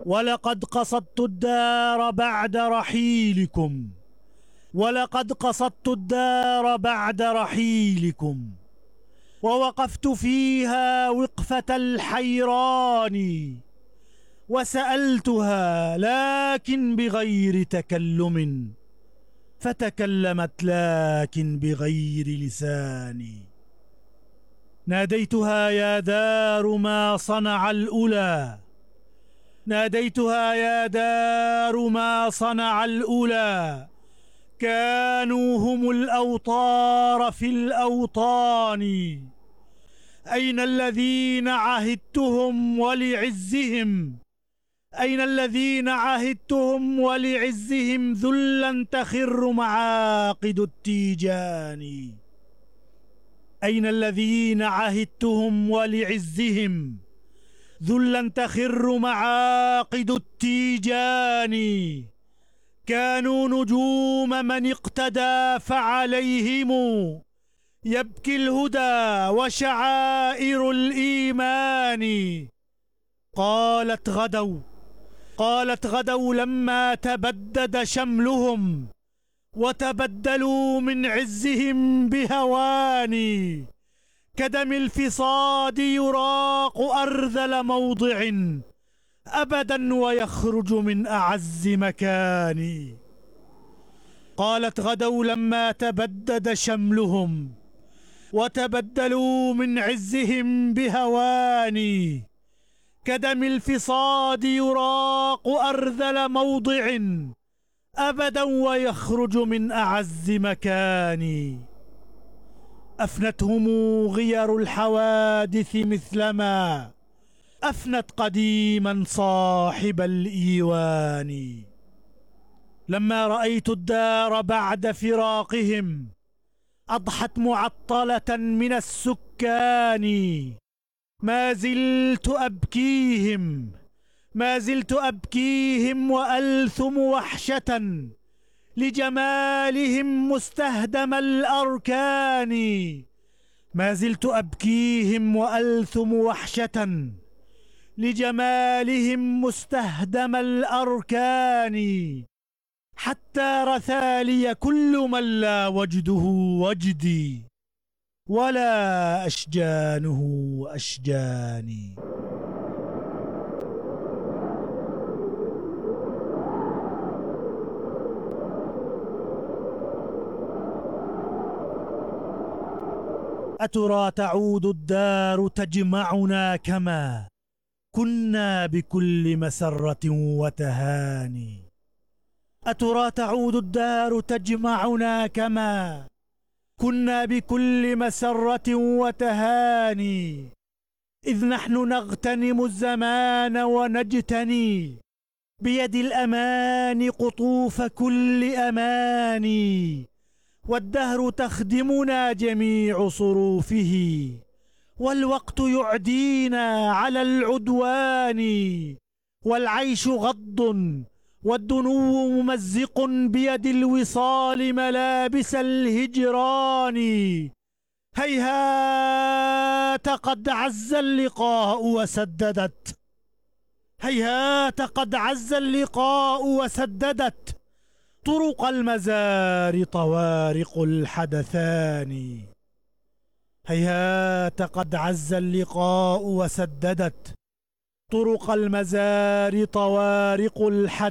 ولقد قصدت الدار بعد رحيلكم، ولقد قصدت الدار بعد رحيلكم، ووقفت فيها وقفة الحيران، وسألتها لكن بغير تكلم، فتكلمت لكن بغير لساني. ناديتها يا دار ما صنع الأولى، ناديتها يا دار ما صنع الأولى، كانوا هم الأوطار في الأوطان. أين الذين عهدتهم ولعزهم، أين الذين عهدتهم ولعزهم ذلا تخر معاقد التيجان. أين الذين عهدتهم ولعزهم ذلا تخر معاقد التيجان. كانوا نجوم من اقتدى فعليهم يبكي الهدى وشعائر الإيمان. قالت غدوا لما تبدد شملهم، وتبدلوا من عزهم بهوان. كدم الفصاد يراق أرذل موضع أبدا ويخرج من أعز مكان. قالت غدوا لما تبدد شملهم، وتبدلوا من عزهم بهوان. كدم الفصاد يراق أرذل موضع أبدا ويخرج من أعز مكان. أفنتهم غير الحوادث مثلما أفنت قديما صاحب الإيوان. لما رأيت الدار بعد فراقهم أضحت معطلة من السكان. ما زلت أبكيهم وألثم وحشة لجمالهم مستهدم الأركان. ما زلت أبكيهم وألثم وحشة لجمالهم مستهدم الأركان. حتى رثى لي كل من لا وجده وجدي ولا أشجانه أشجاني. أترى تعود الدار تجمعنا كما كنا بكل مسرة وتهاني. أترى تعود الدار تجمعنا كما كنا بكل مسرة وتهاني. إذ نحن نغتنم الزمان ونجتني بيد الأمان قطوف كل أماني. والدهر تخدمنا جميع صروفه، والوقت يعدينا على العدوان. والعيش غض والدنو ممزق بيد الوصال ملابس الهجران. هيهات قد عز اللقاء وسددت، هيهات قد عز اللقاء وسددت طرق المزار طوارق الحدثان. هيهات قد عز اللقاء وسددت طرق المزار طوارق الحدثان.